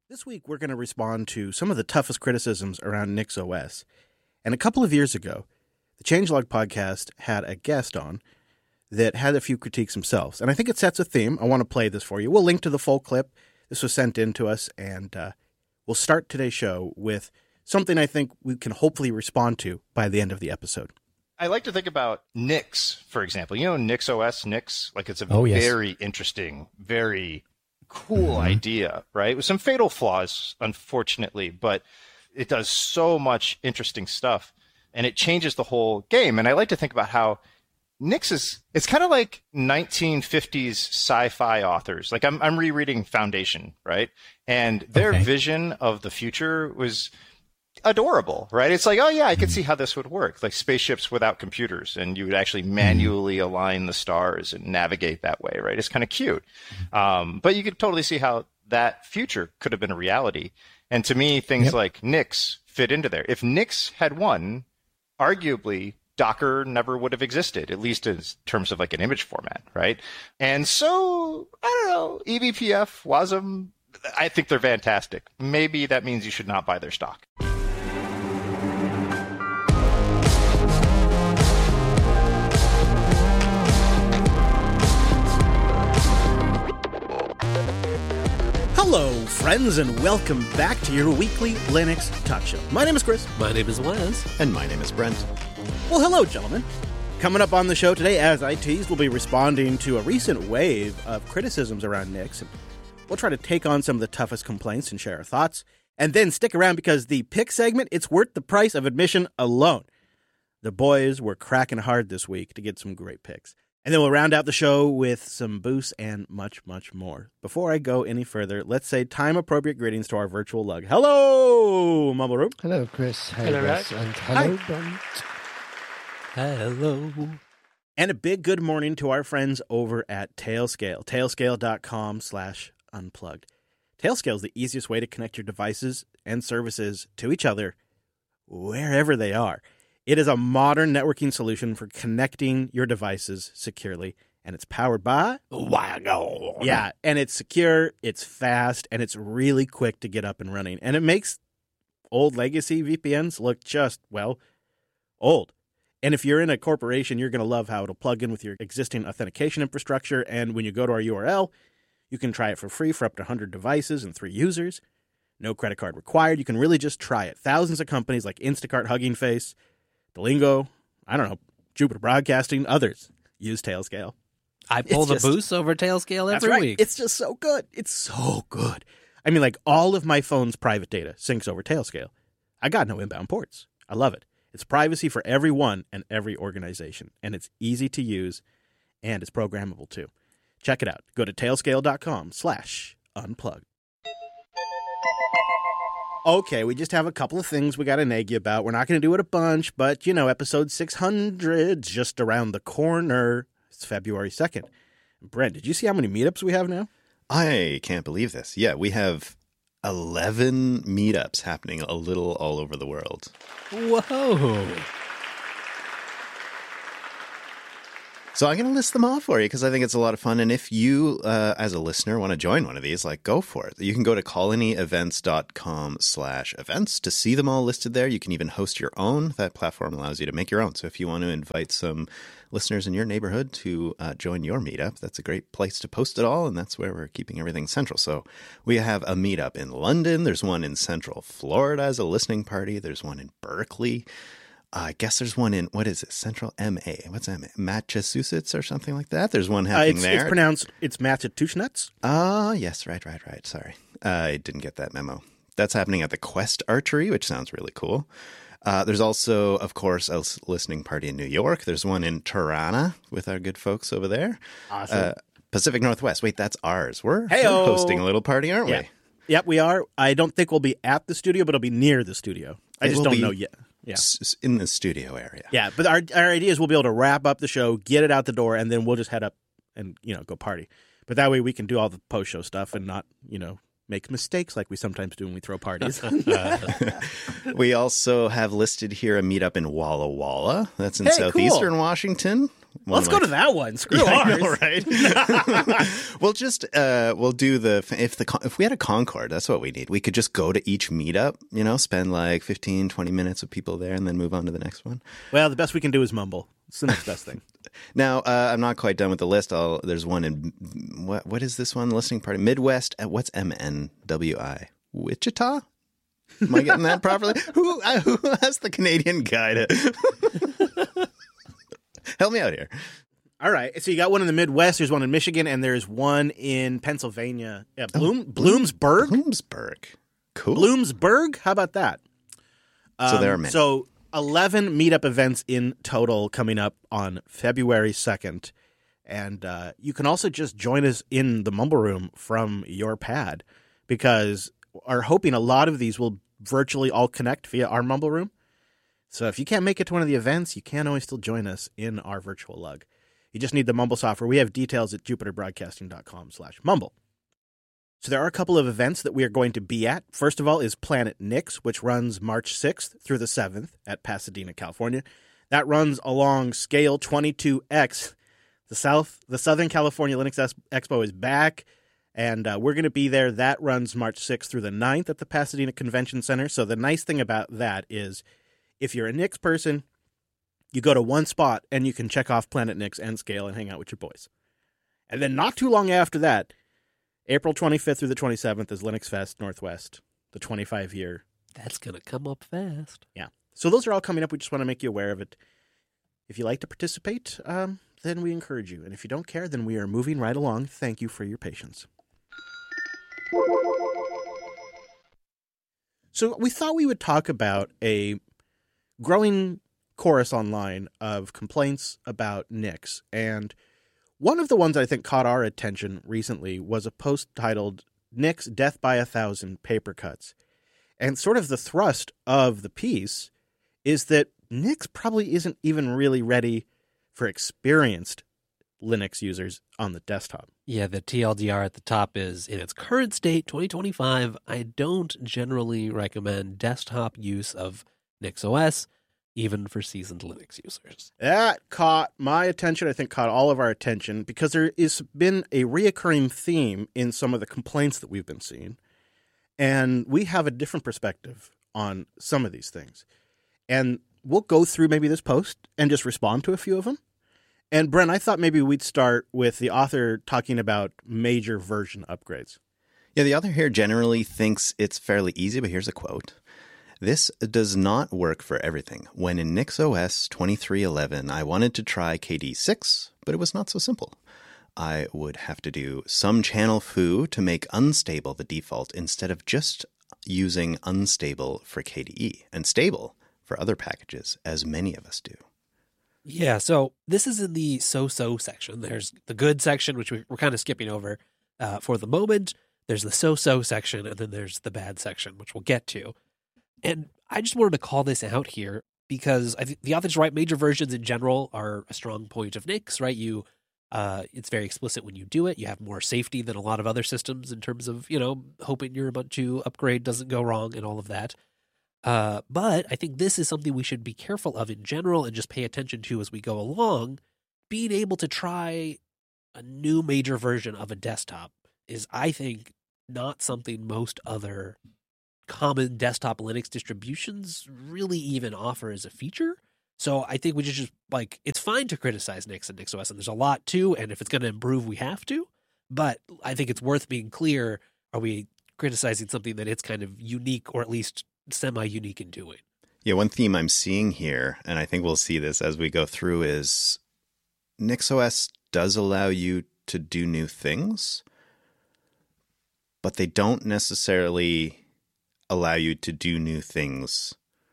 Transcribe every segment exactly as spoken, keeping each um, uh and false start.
This week, we're going to respond to some of the toughest criticisms around NixOS. And a couple of years ago, the Changelog podcast had a guest on that had a few critiques themselves. And I think it sets a theme. I want to play this for you. We'll link to the full clip. This was sent in to us, and uh, we'll start today's show with something I think we can hopefully respond to by the end of the episode. I like to think about Nix, for example. You know NixOS, Nix? Like it's a oh, yes. very interesting, very cool mm-hmm. idea, right? With some fatal flaws, unfortunately, but it does so much interesting stuff, and it changes the whole game. And I like to think about how Nix is, it's kind of like nineteen fifties sci-fi authors. Like I'm, I'm rereading Foundation, right? And their okay. vision of the future was adorable, right? It's like, oh yeah, I could see how this would work. Like spaceships without computers, and you would actually manually mm. align the stars and navigate that way, right? It's kind of cute. Um, but you could totally see how that future could have been a reality. And to me, things yep. like Nix fit into there. If Nix had won, arguably Docker never would have existed, at least in terms of like an image format, right? And so, I don't know, E B P F, Wasm, I think they're fantastic. Maybe that means you should not buy their stock. Hello, friends, and welcome back to your weekly Linux Talk Show. My name is Chris. My name is Wes. And my name is Brent. Well, hello, gentlemen. Coming up on the show today, as I teased, we'll be responding to a recent wave of criticisms around Nix. And we'll try to take on some of the toughest complaints and share our thoughts. And then stick around because the pick segment, it's worth the price of admission alone. The boys were cracking hard this week to get some great picks. And then we'll round out the show with some boosts and much, much more. Before I go any further, let's say time-appropriate greetings to our virtual lug. Hello, Mumble Room. Hello, Chris. Hey, hello, Wes. And hello, Brent. Hello. And a big good morning to our friends over at Tailscale, tailscale.com slash unplugged. Tailscale is the easiest way to connect your devices and services to each other wherever they are. It is a modern networking solution for connecting your devices securely, and it's powered by Wago. Yeah, and it's secure, it's fast, and it's really quick to get up and running. And it makes old legacy V P Ns look just, well, old. And if you're in a corporation, you're going to love how it'll plug in with your existing authentication infrastructure. And when you go to our U R L, you can try it for free for up to one hundred devices and three users. No credit card required. You can really just try it. Thousands of companies like Instacart, Hugging Face, Duolingo, I don't know, Jupiter Broadcasting, others use Tailscale. I pull It's the just, boost over Tailscale every right. week. It's just so good. It's so good. I mean, like all of my phone's private data syncs over Tailscale. I got no inbound ports. I love it. It's privacy for everyone and every organization, and it's easy to use, and it's programmable too. Check it out. Go to tailscale.com slash unplugged. Okay, we just have a couple of things we got to nag you about. We're not going to do it a bunch, but, you know, episode six hundred just around the corner. It's February second. Brent, did you see how many meetups we have now? I can't believe this. Yeah, we have eleven meetups happening a little all over the world. Whoa. So I'm going to list them all for you because I think it's a lot of fun. And if you, uh, as a listener, want to join one of these, like, go for it. You can go to colonyevents.com slash events to see them all listed there. You can even host your own. That platform allows you to make your own. So if you want to invite some listeners in your neighborhood to uh, join your meetup, that's a great place to post it all. And that's where we're keeping everything central. So we have a meetup in London. There's one in Central Florida as a listening party. There's one in Berkeley. Uh, I guess there's one in, what is it, Central M A? What's M A? Massachusetts or something like that? There's one happening uh, it's, there. It's pronounced, it's Massachusetts. Ah, uh, yes, right, right, right. Sorry. Uh, I didn't get that memo. That's happening at the Quest Archery, which sounds really cool. Uh, there's also, of course, a listening party in New York. There's one in Tirana with our good folks over there. Awesome. Uh, Pacific Northwest. Wait, that's ours. We're, we're Hey-o. hosting a little party, aren't yeah. we? Yep, we are. I don't think we'll be at the studio, but it'll be near the studio. I It just will don't be know yet. Yeah. s- in the studio area. Yeah, but our our idea is we'll be able to wrap up the show, get it out the door, and then we'll just head up and, you know, go party. But that way we can do all the post-show stuff and not, you know, make mistakes like we sometimes do when we throw parties. We also have listed here a meetup in Walla Walla. That's in Hey, southeastern cool. Washington. One Let's of go my to that one. Screw Yeah, I ours. know, right? We'll just uh, we'll do the if the if we had a Concord, that's what we need. We could just go to each meetup, you know, spend like fifteen, twenty minutes with people there, and then move on to the next one. Well, the best we can do is mumble. It's the next best thing. Now, uh, I'm not quite done with the list. I'll, there's one in what what is this one? Listening party Midwest. Uh, what's M N W I? Wichita? Am I getting that properly? Who uh, who has the Canadian guy to help me out here? All right. So you got one in the Midwest. There's one in Michigan, and there's one in Pennsylvania. Yeah, Bloom, Bloomsburg. Bloomsburg. Cool. Bloomsburg. How about that? So there are Um, many. So eleven meetup events in total coming up on February second. And uh, you can also just join us in the Mumble Room from your pad, because we're hoping a lot of these will virtually all connect via our Mumble Room. So if you can't make it to one of the events, you can always still join us in our virtual lug. You just need the Mumble software. We have details at jupiterbroadcasting.com slash mumble. So there are a couple of events that we are going to be at. First of all is Planet Nix, which runs March sixth through the seventh at Pasadena, California. That runs along Scale twenty-two X. The South, the Southern California Linux Expo is back, and uh, we're going to be there. That runs March sixth through the ninth at the Pasadena Convention Center. So the nice thing about that is if you're a Nix person, you go to one spot and you can check off Planet Nix and Scale and hang out with your boys. And then not too long after that, April twenty-fifth through the twenty-seventh is Linux Fest Northwest, the twenty-five year. That's going to come up fast. Yeah. So those are all coming up. We just want to make you aware of it. If you like to participate, um, then we encourage you. And if you don't care, then we are moving right along. Thank you for your patience. So we thought we would talk about a growing chorus online of complaints about Nix. And one of the ones I think caught our attention recently was a post titled Nix Death by a Thousand Paper Cuts. And sort of the thrust of the piece is that Nix probably isn't even really ready for experienced Linux users on the desktop. Yeah, the T L D R at the top is, in its current state, twenty twenty-five, I don't generally recommend desktop use of NixOS, even for seasoned Linux users. That caught my attention, I think caught all of our attention, because there has been a reoccurring theme in some of the complaints that we've been seeing, and we have a different perspective on some of these things. And we'll go through maybe this post and just respond to a few of them. And Brent, I thought maybe we'd start with the author talking about major version upgrades. Yeah, the author here generally thinks it's fairly easy, but here's a quote. This does not work for everything. When in NixOS twenty-three eleven, I wanted to try K D six, but it was not so simple. I would have to do some channel foo to make unstable the default instead of just using unstable for K D E and stable for other packages, as many of us do. Yeah, so this is in the so-so section. There's the good section, which we- we're kind of skipping over uh, for the moment. There's the so-so section, and then there's the bad section, which we'll get to. And I just wanted to call this out here because I think the author's right. Major versions in general are a strong point of Nix, right? You, uh, it's very explicit when you do it. You have more safety than a lot of other systems in terms of, you know, hoping your Ubuntu upgrade doesn't go wrong and all of that. Uh, but I think this is something we should be careful of in general and just pay attention to as we go along. Being able to try a new major version of a desktop is, I think, not something most other common desktop Linux distributions really even offer as a feature. So I think we should just, like, it's fine to criticize Nix and NixOS, and there's a lot to, and if it's going to improve, we have to. But I think it's worth being clear, are we criticizing something that it's kind of unique or at least semi-unique in doing? Yeah, one theme I'm seeing here, and I think we'll see this as we go through, is NixOS does allow you to do new things, but they don't necessarily allow you to do new things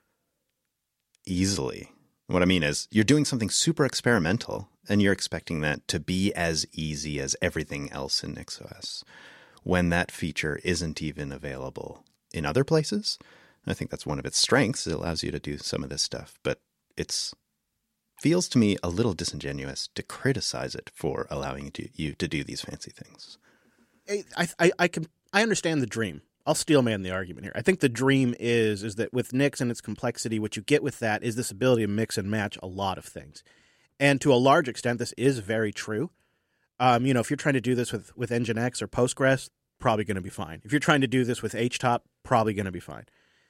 easily. What I mean is you're doing something super experimental, and you're expecting that to be as easy as everything else in NixOS, when that feature isn't even available in other places. I think that's one of its strengths. It allows you to do some of this stuff, but it's feels to me a little disingenuous to criticize it for allowing you to, you to do these fancy things. I, I, I can I understand the dream. I'll steelman the argument here. I think the dream is is that with Nix and its complexity, what you get with that is this ability to mix and match a lot of things. And to a large extent, this is very true. Um, you know, if you're trying to do this with, with Nginx or Postgres, probably going to be fine. If you're trying to do this with H top, probably going to be fine.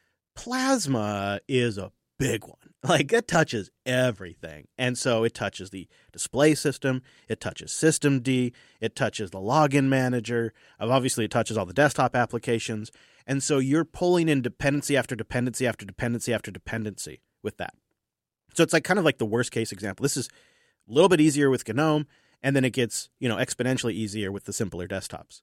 Plasma is a big one. Like, it touches everything. And so it touches the display system, it touches systemd, it touches the login manager, obviously it touches all the desktop applications. And so you're pulling in dependency after dependency after dependency after dependency with that. So it's like kind of like the worst case example. This is a little bit easier with GNOME, and then it gets, you know, exponentially easier with the simpler desktops.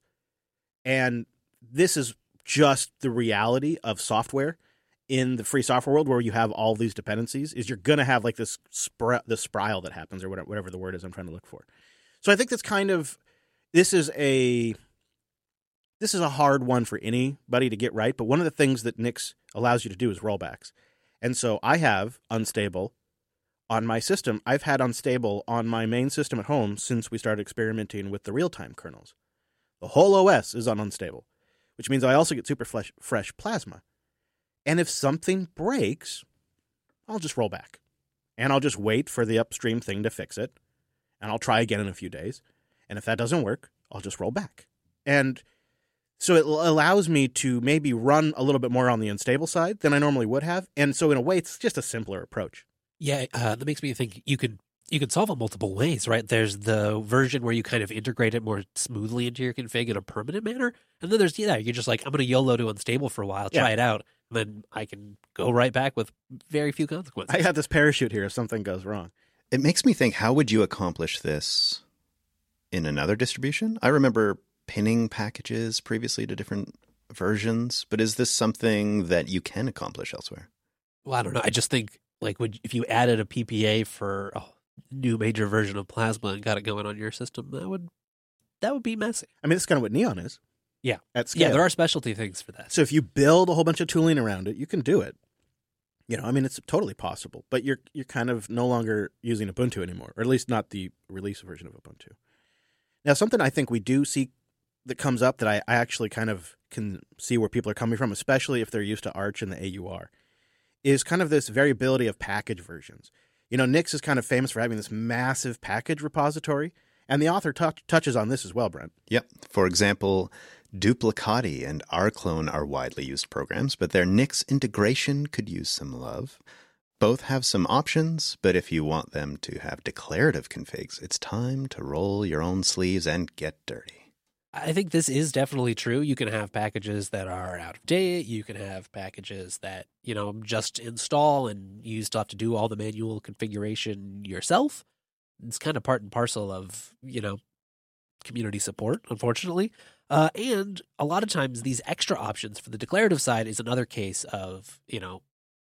And this is just the reality of software in the free software world, where you have all these dependencies, is you're going to have like this spr- the spiral that happens, or whatever, whatever the word is I'm trying to look for. So I think that's kind of, this is a, this is a hard one for anybody to get right. But one of the things that Nix allows you to do is rollbacks. And so I have unstable on my system. I've had unstable on my main system at home since we started experimenting with the real-time kernels. The whole O S is on unstable, which means I also get super fresh, fresh Plasma. And if something breaks, I'll just roll back. And I'll just wait for the upstream thing to fix it. And I'll try again in a few days. And if that doesn't work, I'll just roll back. And so it allows me to maybe run a little bit more on the unstable side than I normally would have. And so in a way, it's just a simpler approach. Yeah, uh, that makes me think you could you could solve it multiple ways, right? There's the version where you kind of integrate it more smoothly into your config in a permanent manner. And then there's, yeah, you're just like, I'm going to YOLO to unstable for a while, try Yeah. it out, and then I can go right back with very few consequences. I have this parachute here if something goes wrong. It makes me think, how would you accomplish this in another distribution? I remember pinning packages previously to different versions, but is this something that you can accomplish elsewhere? Well, I don't know. I just think, like, would, if you added a P P A for a new major version of Plasma and got it going on your system, that would that would be messy. I mean, that's kind of what Neon is. Yeah. At scale. Yeah, there are specialty things for that. So if you build a whole bunch of tooling around it, you can do it. You know, I mean, it's totally possible. But you're you're kind of no longer using Ubuntu anymore, or at least not the release version of Ubuntu. Now, something I think we do see that comes up that I, I actually kind of can see where people are coming from, especially if they're used to Arch and the A U R, is kind of this variability of package versions. You know, Nix is kind of famous for having this massive package repository, and the author t- touches on this as well, Brent. Yep. For example, Duplicati and Rclone are widely used programs, but their Nix integration could use some love. Both have some options, but if you want them to have declarative configs, it's time to roll your own sleeves and get dirty. I think this is definitely true. You can have packages that are out of date. You can have packages that, you know, just install and you still have to do all the manual configuration yourself. It's kind of part and parcel of, you know, community support, unfortunately. Uh, and a lot of times these extra options for the declarative side is another case of, you know,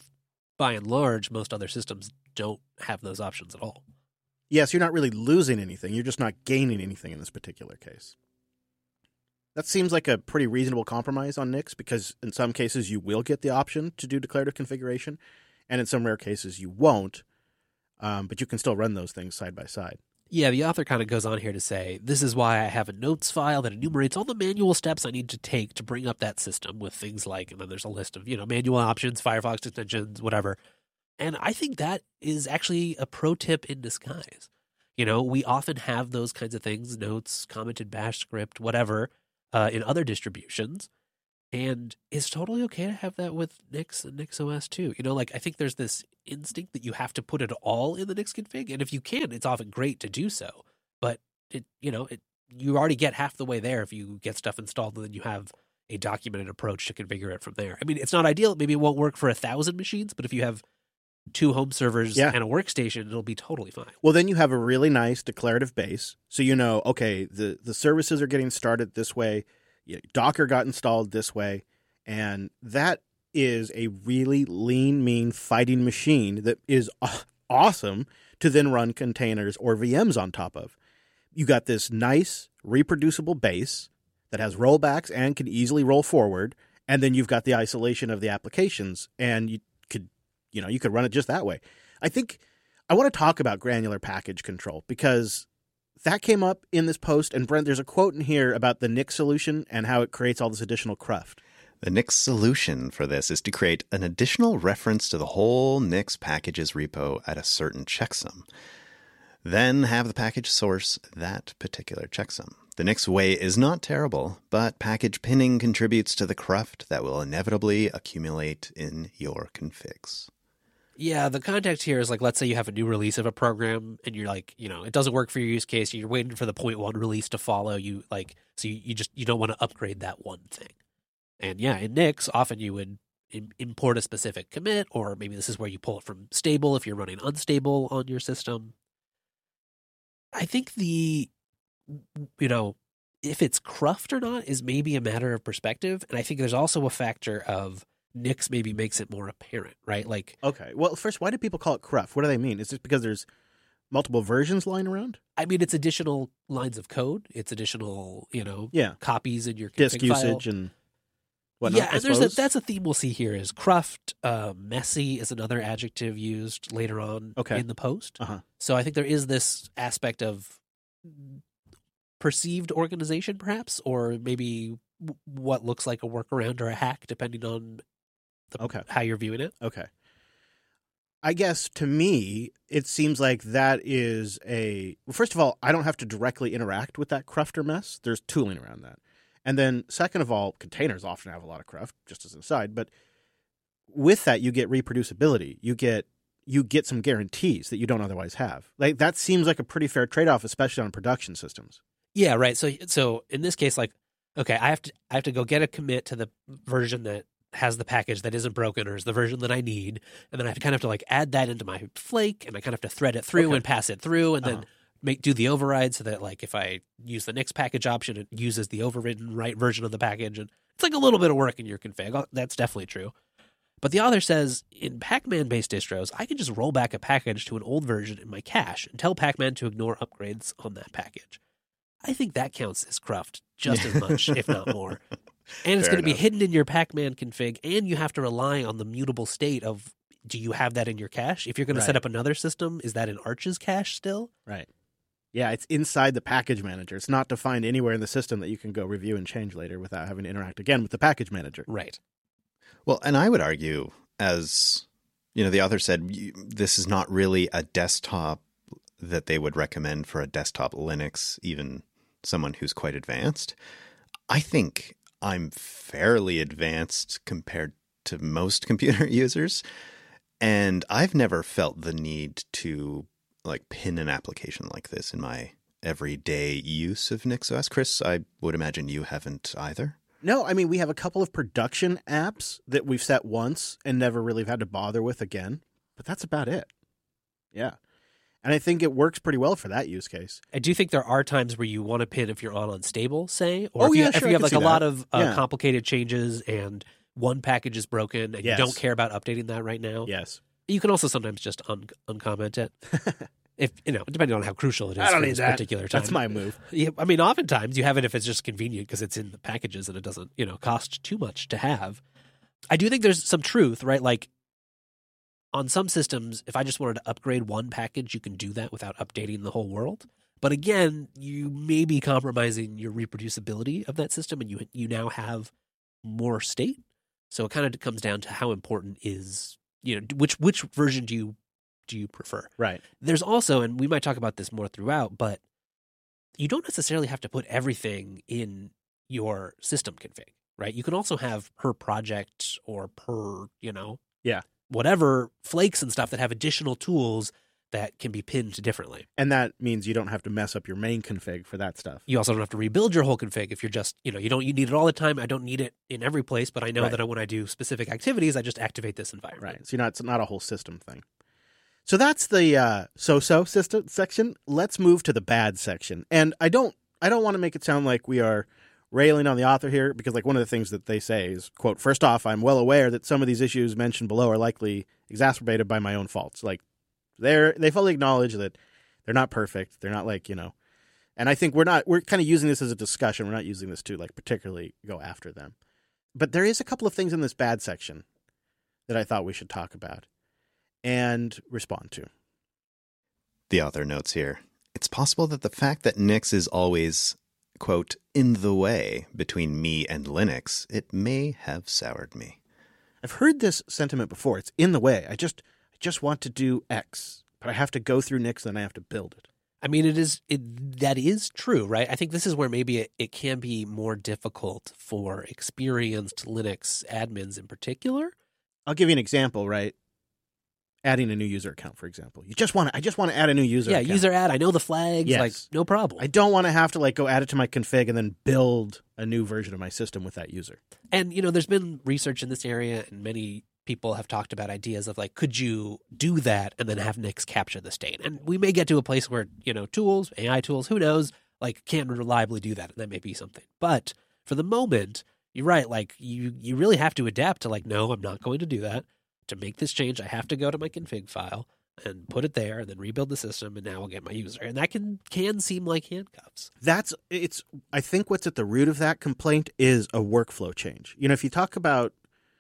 by and large, most other systems don't have those options at all. Yes, you're not really losing anything. You're just not gaining anything in this particular case. That seems like a pretty reasonable compromise on Nix, because in some cases you will get the option to do declarative configuration, and in some rare cases you won't, um, but you can still run those things side by side. Yeah, the author kind of goes on here to say, this is why I have a notes file that enumerates all the manual steps I need to take to bring up that system with things like, and then there's a list of, you know, manual options, Firefox extensions, whatever. And I think that is actually a pro tip in disguise. You know, we often have those kinds of things, notes, commented bash script, whatever, uh, in other distributions. And it's totally okay to have that with Nix and NixOS too. You know, like, I think there's this instinct that you have to put it all in the Nix config. And if you can, it's often great to do so. But, it, you know, it, you already get half the way there if you get stuff installed and then you have a documented approach to configure it from there. I mean, it's not ideal. Maybe it won't work for a thousand machines, but if you have two home servers Yeah. and a workstation, it'll be totally fine. Well, then you have a really nice declarative base. So you know, okay, the, the services are getting started this way. Docker got installed this way. And that is a really lean, mean fighting machine that is awesome to then run containers or V Ms on top of. You got this nice reproducible base that has rollbacks and can easily roll forward. And then you've got the isolation of the applications, and you could, you know, you could run it just that way. I think I want to talk about granular package control because that came up in this post. And Brent, there's a quote in here about the Nix solution and how it creates all this additional cruft. The Nix solution for this is to create an additional reference to the whole Nix packages repo at a certain checksum. then have the package source that particular checksum. The Nix way is not terrible, but package pinning contributes to the cruft that will inevitably accumulate in your configs. Yeah, the context here is like, let's say you have a new release of a program and you're like, you know, it doesn't work for your use case. You're waiting for the point one release to follow. You like, so you, you just, you don't want to upgrade that one thing. And yeah, in Nix, often you would im- import a specific commit, or maybe this is where you pull it from stable if you're running unstable on your system. I think the, you know, if it's cruft or not is maybe a matter of perspective. And I think there's also a factor of Nix maybe makes it more apparent, right? Like, Okay. Well, first, why do people call it cruft? What do they mean? Is it because there's multiple versions lying around? I mean, it's additional lines of code. It's additional, you know, Yeah. copies in your Disk config file. usage and whatnot. Yeah, I and there's a, suppose? that's a theme we'll see here is cruft. Uh, messy is another adjective used later on Okay. in the post. Uh-huh. So I think there is this aspect of perceived organization, perhaps, or maybe w- what looks like a workaround or a hack, depending on the, Okay. how you're viewing it. Okay. I guess to me, it seems like that is a. Well, first of all, I don't have to directly interact with that crufter mess. There's tooling around that. And then, second of all, containers often have a lot of cruft, just as an aside. But with that, you get reproducibility. You get you get some guarantees that you don't otherwise have. Like that seems like a pretty fair trade-off, especially on production systems. Yeah, right. So so in this case, like, okay, I have to I have to go get a commit to the version that has the package that isn't broken or is the version that I need, and then I have to kind of have to like add that into my flake, and I kind of have to thread it through Okay. and pass it through, and Uh-huh. then make do the override so that like if I use the Nix package option, it uses the overridden right version of the package, and it's like a little bit of work in your config. That's definitely true. But the author says in Pacman-based distros, I can just roll back a package to an old version in my cache and tell Pacman to ignore upgrades on that package. I think that counts as cruft just as much, if not more. And it's Fair going to be enough. hidden in your Pacman config, and you have to rely on the mutable state of, do you have that in your cache? If you're going to set Right. up another system, is that in Arch's cache still? Right. Yeah, it's inside the package manager. It's not defined anywhere in the system that you can go review and change later without having to interact again with the package manager. Right. Well, and I would argue, as you know, the author said, you- this is not really a desktop that they would recommend for a desktop Linux, even someone who's quite advanced. I think I'm fairly advanced compared to most computer users, and I've never felt the need to like pin an application like this in my everyday use of NixOS. Chris, I would imagine you haven't either. No, I mean, we have a couple of production apps that we've set once and never really had to bother with again, but that's about it. Yeah. And I think it works pretty well for that use case. I do think there are times where you want to pin if you're on unstable, say, or Oh, if you, yeah, if sure, you I have can like see a lot that. of uh, Yeah. complicated changes and one package is broken and Yes. you don't care about updating that right now. Yes. You can also sometimes just un- uncomment it. If you know, depending on how crucial it is I don't for need this that. particular time. That's my move. Yeah, I mean, oftentimes you have it if it's just convenient because it's in the packages and it doesn't, you know, cost too much to have. I do think there's some truth, right? Like on some systems, if I just wanted to upgrade one package, you can do that without updating the whole world. But again, you may be compromising your reproducibility of that system, and you you now have more state. So it kind of comes down to how important is, you know, which which version do you do you prefer? Right. There's also, and we might talk about this more throughout, but you don't necessarily have to put everything in your system config, right? You can also have per project or per, you know, Yeah. whatever flakes and stuff that have additional tools that can be pinned differently. And that means you don't have to mess up your main config for that stuff. You also don't have to rebuild your whole config if you're just, you know, you don't you need it all the time. I don't need it in every place, but I know Right. that when I do specific activities, I just activate this environment. Right. So you're not, it's not a whole system thing. So that's the uh, so-so system section. Let's move to the bad section. And I don't I don't want to make it sound like we are railing on the author here, because like one of the things that they say is, quote, first off, I'm well aware that some of these issues mentioned below are likely exacerbated by my own faults. Like they're they fully acknowledge that they're not perfect. They're not like, you know, and I think we're not we're kind of using this as a discussion. We're not using this to like particularly go after them. But there is a couple of things in this bad section that I thought we should talk about and respond to. The author notes here, it's possible that the fact that Nix is always, quote, in the way between me and Linux, it may have soured me. I've heard this sentiment before. It's in the way. I just I just want to do X, but I have to go through Nix and I have to build it. I mean, it is it, that is true, right? I think this is where maybe it, it can be more difficult for experienced Linux admins in particular. I'll give you an example, right? Adding a new user account, for example. You just want to, I just want to add a new user yeah, account. user add. I know the flags. Yes. Like, no problem. I don't want to have to like go add it to my config and then build a new version of my system with that user. And, you know, there's been research in this area, and many people have talked about ideas of like, could you do that and then have Nix capture the state? And we may get to a place where, you know, tools, A I tools, who knows, like can reliably do that. And that may be something. But for the moment, you're right. Like you, you really have to adapt to like, no, I'm not going to do that. To make this change, I have to go to my config file and put it there and then rebuild the system, and now I'll get my user. And that can can seem like handcuffs. That's it's I think what's at the root of that complaint is a workflow change. You know, if you talk about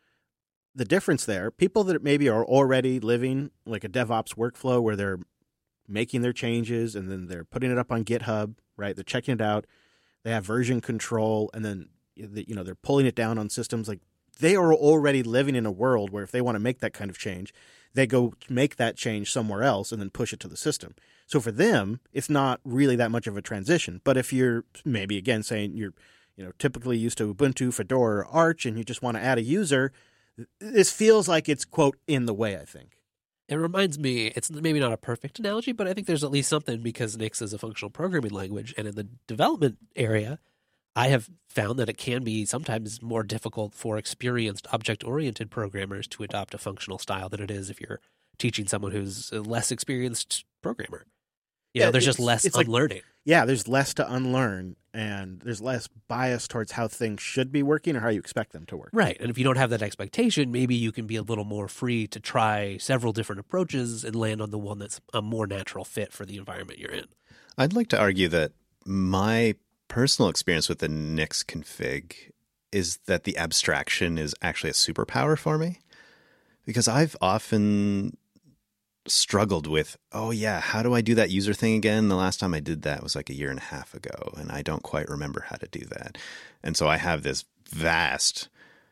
the difference there, people that maybe are already living like a DevOps workflow where they're making their changes and then they're putting it up on GitHub, right? They're checking it out. They have version control, and then you know, they're pulling it down on systems like they are already living in a world where if they want to make that kind of change, they go make that change somewhere else and then push it to the system. So for them, it's not really that much of a transition. But if you're maybe, again, saying you're you know typically used to Ubuntu, Fedora, or Arch, and you just want to add a user, this feels like it's, quote, in the way, I think. It reminds me, it's maybe not a perfect analogy, but I think there's at least something because Nix is a functional programming language. And in the development area, I have found that it can be sometimes more difficult for experienced object-oriented programmers to adopt a functional style than it is if you're teaching someone who's a less experienced programmer. You Yeah, know, there's just it's- less it's like- unlearning. Yeah, there's less to unlearn, and there's less bias towards how things should be working or how you expect them to work. Right. And if you don't have that expectation, maybe you can be a little more free to try several different approaches and land on the one that's a more natural fit for the environment you're in. I'd like to argue that my personal experience with the Nix config is that the abstraction is actually a superpower for me, because I've often struggled with, oh yeah, how do I do that user thing again? The last time I did that was like a year and a half ago, and I don't quite remember how to do that. And so I have this vast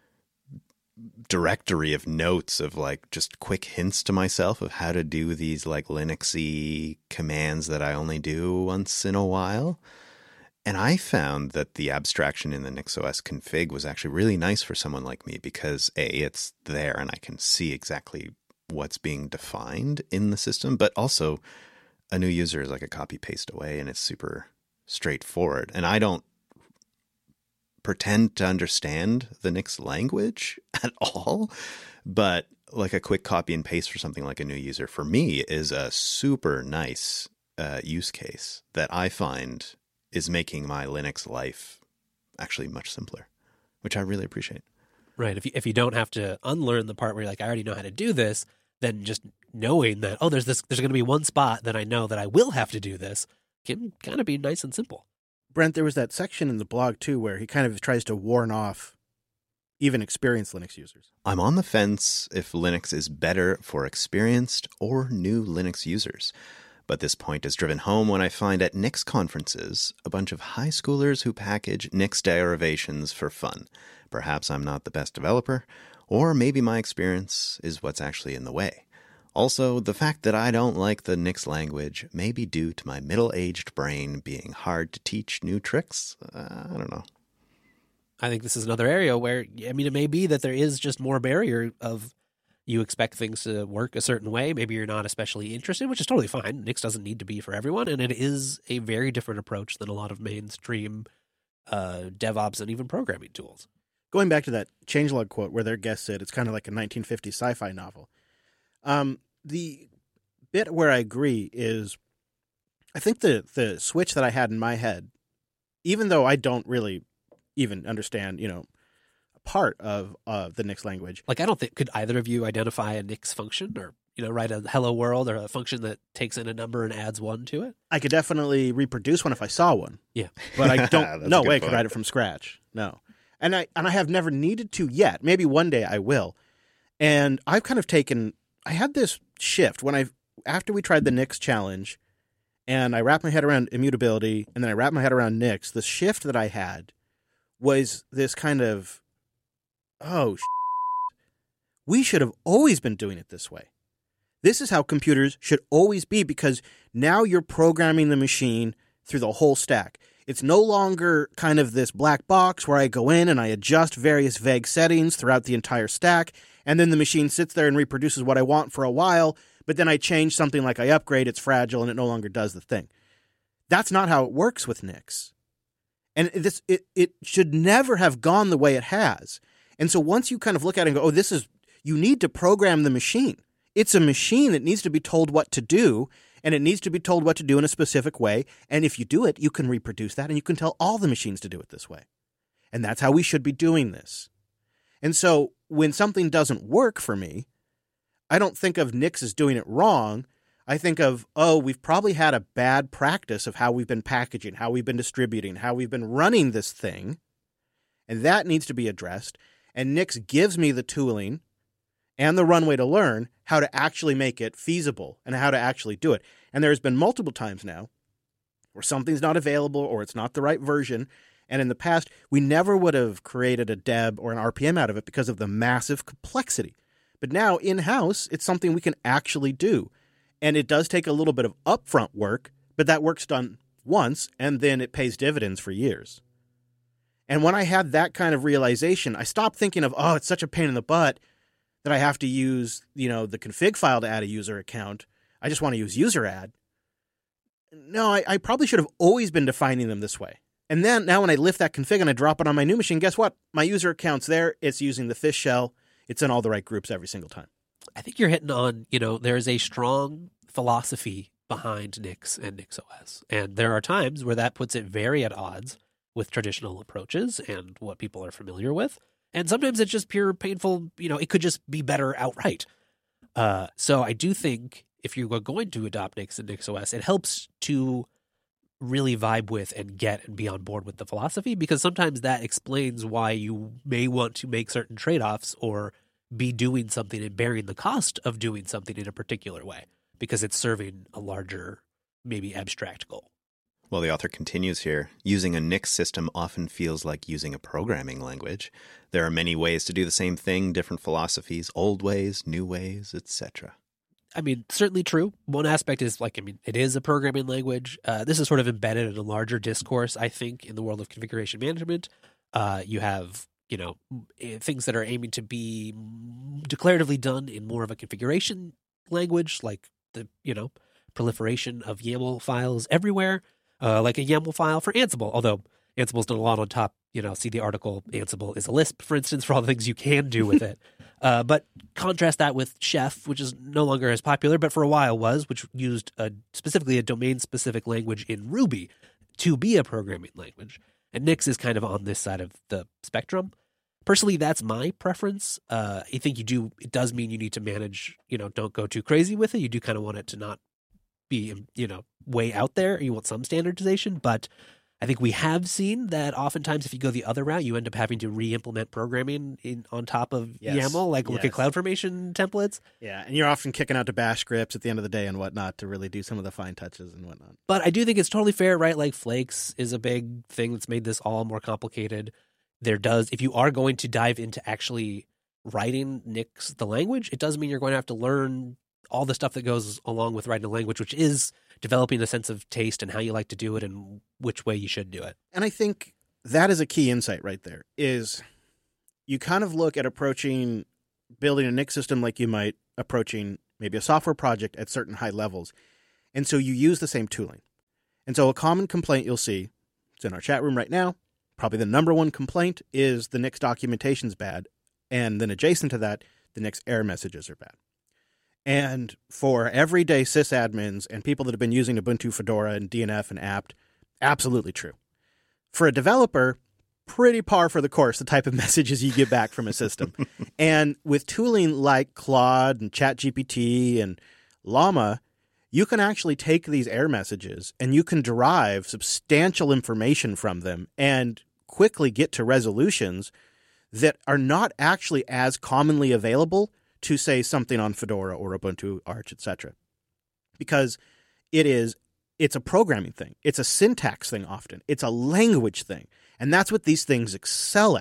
directory of notes of like just quick hints to myself of how to do these like Linuxy commands that I only do once in a while. And I found that the abstraction in the NixOS config was actually really nice for someone like me because A, it's there and I can see exactly what's being defined in the system, but also a new user is like a copy paste away and it's super straightforward. And I don't pretend to understand the Nix language at all, but like a quick copy and paste for something like a new user for me is a super nice uh, use case that I find is making my Linux life actually much simpler, which I really appreciate. Right. If you, if you don't have to unlearn the part where you're like, I already know how to do this, then just knowing that, oh, there's this, there's going to be one spot that I know that I will have to do this can kind of be nice and simple. Brent, there was that section in the blog, too, where he kind of tries to warn off even experienced Linux users. I'm on the fence if Linux is better for experienced or new Linux users. But this point is driven home when I find at Nix conferences a bunch of high schoolers who package Nix derivations for fun. Perhaps I'm not the best developer, or maybe my experience is what's actually in the way. Also, the fact that I don't like the Nix language may be due to my middle-aged brain being hard to teach new tricks. Uh, I don't know. I think this is another area where, I mean, it may be that there is just more barrier of you expect things to work a certain way. Maybe you're not especially interested, which is totally fine. Nix doesn't need to be for everyone, and it is a very different approach than a lot of mainstream uh, DevOps and even programming tools. Going back to that changelog quote where their guest said it's kind of like a nineteen fifties sci-fi novel. Um, the bit where I agree is I think the, the switch that I had in my head, even though I don't really even understand, you know, part of uh, the Nix language. Like, I don't think, could either of you identify a Nix function or, you know, write a hello world or a function that takes in a number and adds one to it? I could definitely reproduce one if I saw one. Yeah. But I That's don't, a no good way I could point. write it from scratch. No. And I, and I have never needed to yet. Maybe one day I will. And I've kind of taken, I had this shift when I, after we tried the Nix challenge and I wrapped my head around immutability and then I wrapped my head around Nix, the shift that I had was this kind of, oh, we should have always been doing it this way. This is how computers should always be, because now you're programming the machine through the whole stack. It's no longer kind of this black box where I go in and I adjust various vague settings throughout the entire stack, and then the machine sits there and reproduces what I want for a while, but then I change something like I upgrade, it's fragile, and it no longer does the thing. That's not how it works with Nix. And this it, it should never have gone the way it has. And so once you kind of look at it and go, oh, this is, you need to program the machine. It's a machine that needs to be told what to do, and it needs to be told what to do in a specific way. And if you do it, you can reproduce that, and you can tell all the machines to do it this way. And that's how we should be doing this. And so when something doesn't work for me, I don't think of Nix as doing it wrong. I think of, oh, we've probably had a bad practice of how we've been packaging, how we've been distributing, how we've been running this thing. And that needs to be addressed. And Nix gives me the tooling and the runway to learn how to actually make it feasible and how to actually do it. And there's been multiple times now where something's not available or it's not the right version. And in the past, we never would have created a D E B or an R P M out of it because of the massive complexity. But now in-house, it's something we can actually do. And it does take a little bit of upfront work, but that work's done once, and then it pays dividends for years. And when I had that kind of realization, I stopped thinking of, oh, it's such a pain in the butt that I have to use, you know, the config file to add a user account. I just want to use user add. No, I, I probably should have always been defining them this way. And then now when I lift that config and I drop it on my new machine, guess what? My user account's there. It's using the fish shell. It's in all the right groups every single time. I think you're hitting on, you know, there is a strong philosophy behind Nix and NixOS. And there are times where that puts it very at odds with traditional approaches and what people are familiar with. And sometimes it's just pure painful, you know, it could just be better outright. Uh, so I do think if you are going to adopt Nix and NixOS, it helps to really vibe with and get and be on board with the philosophy, because sometimes that explains why you may want to make certain trade-offs or be doing something and bearing the cost of doing something in a particular way, because it's serving a larger, maybe abstract goal. Well, the author continues here. Using a Nix system often feels like using a programming language. There are many ways to do the same thing, different philosophies, old ways, new ways, et cetera. I mean, certainly true. One aspect is like, I mean, it is a programming language. Uh, this is sort of embedded in a larger discourse, I think, in the world of configuration management. Uh, you have, you know, things that are aiming to be declaratively done in more of a configuration language, like the, you know, proliferation of YAML files everywhere. Uh, like a YAML file for Ansible, although Ansible's done a lot on top. You know, see the article, Ansible is a Lisp, for instance, for all the things you can do with it. Uh, but contrast that with Chef, which is no longer as popular, but for a while was, which used a, specifically a domain-specific language in Ruby to be a programming language. And Nix is kind of on this side of the spectrum. Personally, that's my preference. Uh, I think you do, it does mean you need to manage, you know, don't go too crazy with it. You do kind of want it to not be, you know, way out there. You want some standardization, but I think we have seen that oftentimes if you go the other route, you end up having to re-implement programming in on top of Yes. YAML, like look Yes. at CloudFormation templates. Yeah, and you're often kicking out to bash scripts at the end of the day and whatnot to really do some of the fine touches and whatnot. But I do think it's totally fair, right? Like Flakes is a big thing that's made this all more complicated. There does, if you are going to dive into actually writing Nix, the language, it does mean you're going to have to learn all the stuff that goes along with writing a language, which is developing a sense of taste and how you like to do it and which way you should do it. And I think that is a key insight right there, is you kind of look at approaching building a Nix system like you might approaching maybe a software project at certain high levels. And so you use the same tooling. And so a common complaint you'll see, it's in our chat room right now, probably the number one complaint is the Nix documentation's bad. And then adjacent to that, the Nix error messages are bad. And for everyday sysadmins and people that have been using Ubuntu, Fedora, and D N F and apt, absolutely true. For a developer, pretty par for the course, the type of messages you get back from a system. And with tooling like Claude and ChatGPT and Llama, you can actually take these error messages and you can derive substantial information from them and quickly get to resolutions that are not actually as commonly available to say something on Fedora or Ubuntu, Arch, et cetera. Because it is, it's a programming thing. It's a syntax thing often. It's a language thing. And that's what these things excel at.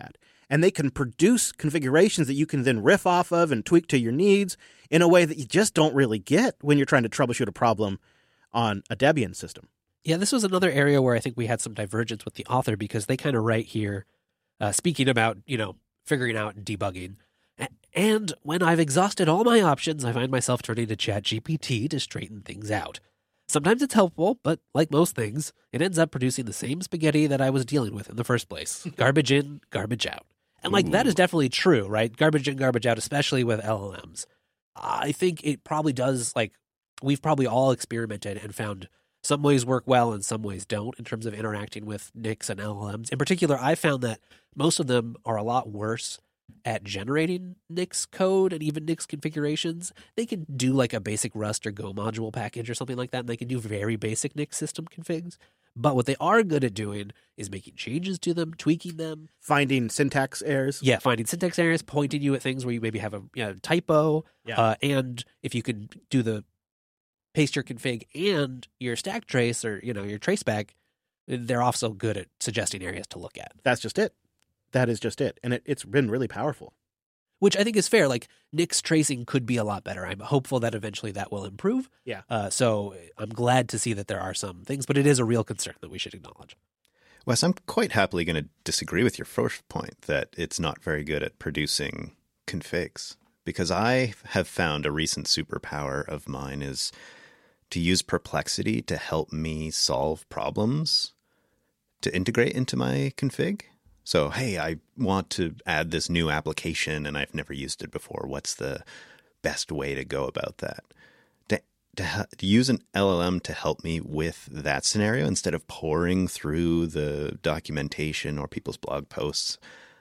and they can produce configurations that you can then riff off of and tweak to your needs in a way that you just don't really get when you're trying to troubleshoot a problem on a Debian system. Yeah, this was another area where I think we had some divergence with the author because they kind of write here, uh, speaking about, you know, figuring out and debugging. And when I've exhausted all my options, I find myself turning to ChatGPT to straighten things out. Sometimes it's helpful, but like most things, it ends up producing the same spaghetti that I was dealing with in the first place. Garbage in, garbage out. And like, Ooh. That is definitely true, right? Garbage in, garbage out, especially with L L Ms. I think it probably does, like, we've probably all experimented and found some ways work well and some ways don't in terms of interacting with N I Cs and L L Ms. In particular, I found that most of them are a lot worse at generating N I C S code and even N I C S configurations. They can do like a basic Rust or Go module package or something like that, and they can do very basic N I C S system configs. But what they are good at doing is making changes to them, tweaking them. Finding syntax errors. Yeah, finding syntax errors, pointing you at things where you maybe have a you know, typo. Yeah. Uh, and if you can do the paste your config and your stack trace or you know your traceback, they're also good at suggesting areas to look at. That's just it. That is just it. And it, it's been really powerful. Which I think is fair. Like, N I C S tracing could be a lot better. I'm hopeful that eventually that will improve. Yeah. Uh, so I'm glad to see that there are some things, but it is a real concern that we should acknowledge. Wes, I'm quite happily going to disagree with your first point that it's not very good at producing configs, because I have found a recent superpower of mine is to use Perplexity to help me solve problems to integrate into my config. So, hey, I want to add this new application and I've never used it before. What's the best way to go about that? To, to, to use an L L M to help me with that scenario instead of pouring through the documentation or people's blog posts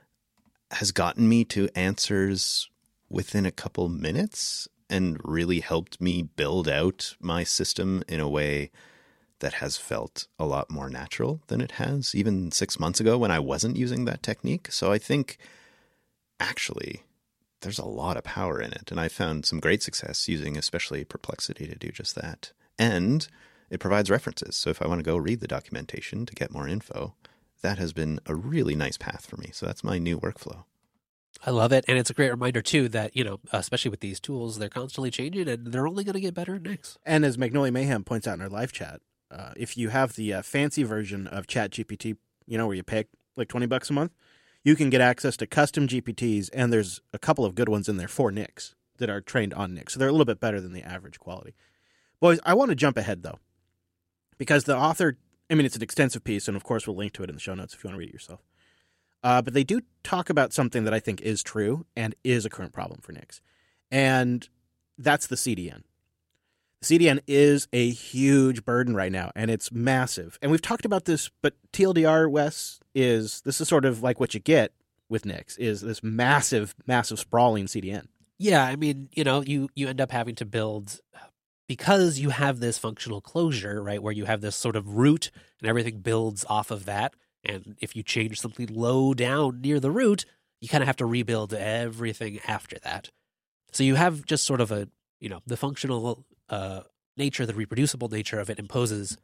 has gotten me to answers within a couple minutes and really helped me build out my system in a way that has felt a lot more natural than it has even six months ago when I wasn't using that technique. So I think actually there's a lot of power in it. And I found some great success using especially Perplexity to do just that. And it provides references. So if I want to go read the documentation to get more info, that has been a really nice path for me. So that's my new workflow. I love it. And it's a great reminder, too, that, you know, especially with these tools, they're constantly changing and they're only going to get better next. And as Magnolia Mayhem points out in our live chat, Uh, if you have the uh, fancy version of ChatGPT, you know, where you pay like twenty bucks a month, you can get access to custom G P Ts, and there's a couple of good ones in there for N I C S that are trained on N I C S. So they're a little bit better than the average quality. Boys, I want to jump ahead, though, because the author, I mean, it's an extensive piece, and of course we'll link to it in the show notes if you want to read it yourself. Uh, but they do talk about something that I think is true and is a current problem for N I C S, and that's the C D N. C D N is a huge burden right now, and it's massive. And we've talked about this, but T L D R, Wes, is this is sort of like what you get with N I C S, is this massive, massive sprawling C D N. Yeah, I mean, you know, you, you end up having to build, because you have this functional closure, right, where you have this sort of root and everything builds off of that. And if you change something low down near the root, you kind of have to rebuild everything after that. So you have just sort of a, you know, the functional uh, nature, the reproducible nature of it imposes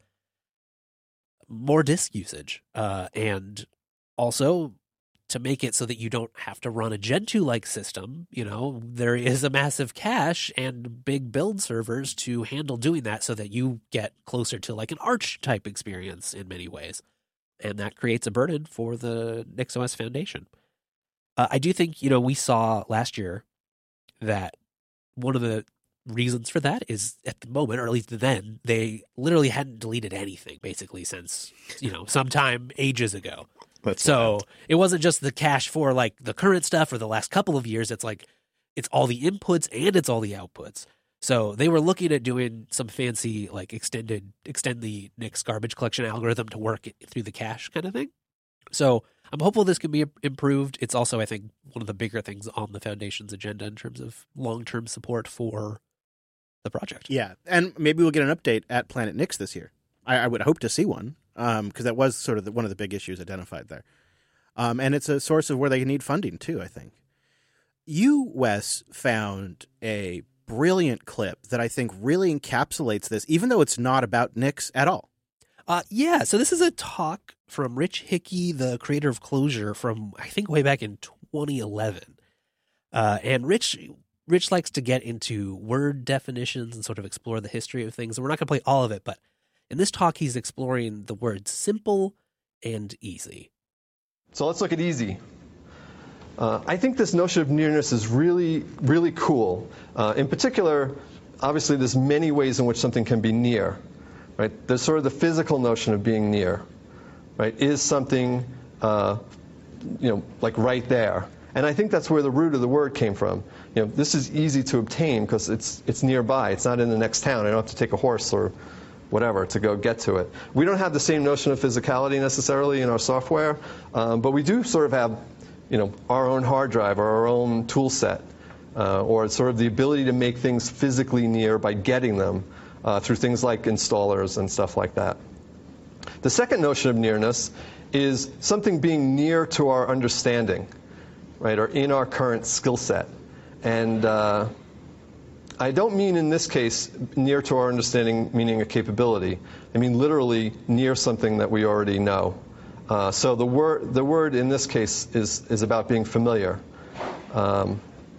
more disk usage. Uh, and also to make it so that you don't have to run a Gentoo-like system, you know, there is a massive cache and big build servers to handle doing that so that you get closer to like an Arch-type experience in many ways. And that creates a burden for the NixOS Foundation. Uh, I do think, you know, we saw last year that one of the reasons for that is at the moment, or at least then, they literally hadn't deleted anything basically since, you know, sometime ages ago. That's so wild. It wasn't just the cache for like the current stuff or the last couple of years. It's like, it's all the inputs and it's all the outputs. So they were looking at doing some fancy, like extended, extend the N I C S garbage collection algorithm to work it through the cache kind of thing. So I'm hopeful this can be improved. It's also, I think, one of the bigger things on the Foundation's agenda in terms of long-term support for the project. Yeah, and maybe we'll get an update at Planet Nix this year. I, I would hope to see one, because um, that was sort of the, one of the big issues identified there. Um, and it's a source of where they need funding, too, I think. You, Wes, found a brilliant clip that I think really encapsulates this, even though it's not about Nix at all. Uh, yeah, so this is a talk from Rich Hickey, the creator of Clojure, from I think way back in twenty eleven. Uh, and Rich Rich likes to get into word definitions and sort of explore the history of things. And we're not going to play all of it, but in this talk, he's exploring the words simple and easy. So let's look at easy. Uh, I think this notion of nearness is really, really cool. Uh, in particular, obviously, there's many ways in which something can be near. Right? There's sort of the physical notion of being near. Right? Is something, uh, you know, like right there? And I think that's where the root of the word came from. You know, this is easy to obtain because it's it's nearby. It's not in the next town. I don't have to take a horse or whatever to go get to it. We don't have the same notion of physicality necessarily in our software, um, but we do sort of have, you know, our own hard drive or our own tool set, uh, or sort of the ability to make things physically near by getting them uh, through things like installers and stuff like that. The second notion of nearness is something being near to our understanding, right, or in our current skill set. And uh, I don't mean in this case near to our understanding meaning a capability. I mean literally near something that we already know. Uh, so the word the word in this case is is about being familiar. Um,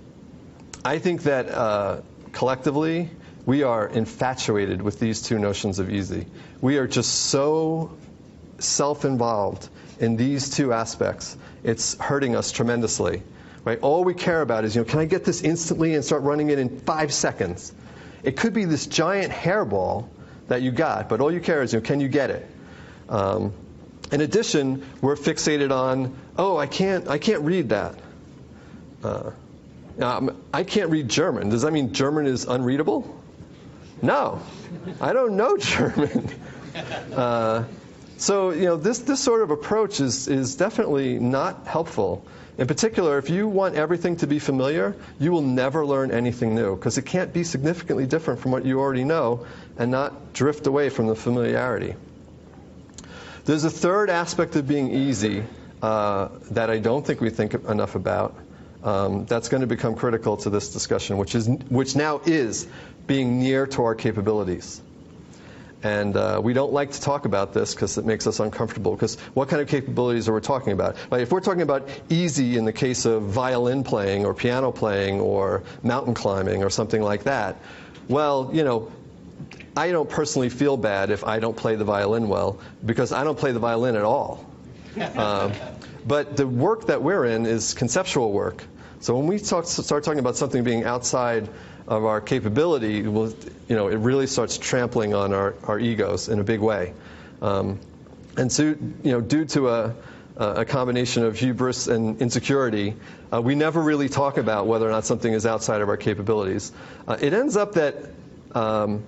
I think that uh, collectively we are infatuated with these two notions of easy. We are just so self-involved in these two aspects. It's hurting us tremendously. Right? All we care about is, you know, can I get this instantly and start running it in five seconds? It could be this giant hairball that you got, but all you care is, you know, can you get it? Um, in addition, we're fixated on, oh, I can't, I can't read that. Uh, um, I can't read German. Does that mean German is unreadable? No, I don't know German. Uh, so, you know, this this sort of approach is is definitely not helpful. In particular, if you want everything to be familiar, you will never learn anything new because it can't be significantly different from what you already know and not drift away from the familiarity. There's a third aspect of being easy uh, that I don't think we think enough about. Um, that's going to become critical to this discussion, which is which now is being near to our capabilities. And uh, we don't like to talk about this because it makes us uncomfortable. Because what kind of capabilities are we talking about? Like if we're talking about easy in the case of violin playing or piano playing or mountain climbing or something like that, well, you know, I don't personally feel bad if I don't play the violin well because I don't play the violin at all. um, but the work that we're in is conceptual work. So when we talk, start talking about something being outside of our capability, will, you know, it really starts trampling on our, our egos in a big way. Um, and so, you know, due to a, a combination of hubris and insecurity, uh, we never really talk about whether or not something is outside of our capabilities. Uh, it ends up that um,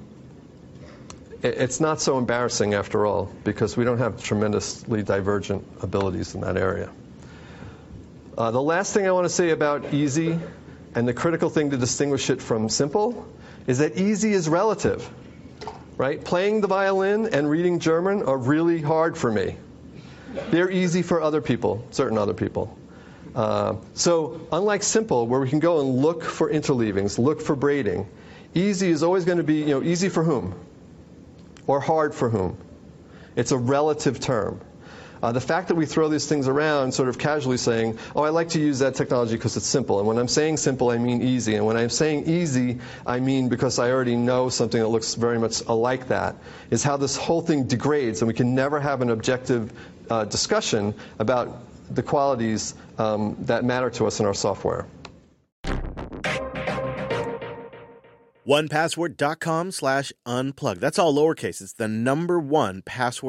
it, it's not so embarrassing after all, because we don't have tremendously divergent abilities in that area. Uh, the last thing I want to say about easy, and the critical thing to distinguish it from simple, is that easy is relative, right? Playing the violin and reading German are really hard for me. They're easy for other people, certain other people. Uh, so unlike simple, where we can go and look for interleavings, look for braiding, easy is always going to be, you know, easy for whom? Or hard for whom? It's a relative term. Uh, the fact that we throw these things around sort of casually saying, oh, I like to use that technology because it's simple. And when I'm saying simple, I mean easy. And when I'm saying easy, I mean because I already know something that looks very much like that, is how this whole thing degrades. And we can never have an objective uh, discussion about the qualities um, that matter to us in our software. one password dot com slash unplug. That's all lowercase. It's the number one password.